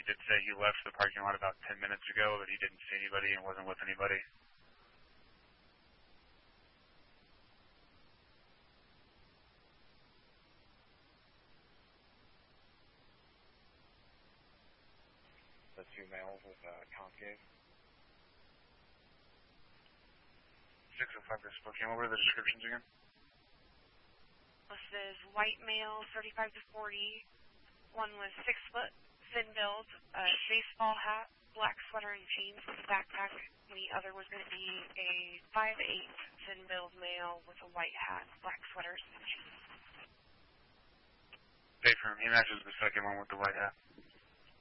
did say he left the parking lot about 10 minutes ago, but he didn't see anybody and wasn't with anybody. The two males with concave. 605 to Spokane. What were the descriptions again? This is white male, 35 to 40. One was 6 foot, thin build, baseball hat, black sweater and jeans with a backpack. The other was going to be a 5'8", thin build male with a white hat, black sweaters and jeans. Pay for him. He matches the second one with the white hat.